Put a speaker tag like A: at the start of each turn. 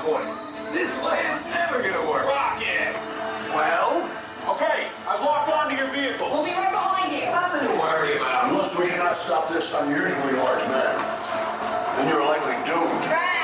A: point. This plan is never gonna work. Rocket!
B: Well, okay, I've locked onto your vehicles.
C: We'll be right behind you.
A: Nothing to worry about.
D: Unless we cannot stop this unusually large man, then you're likely doomed.
C: Drag!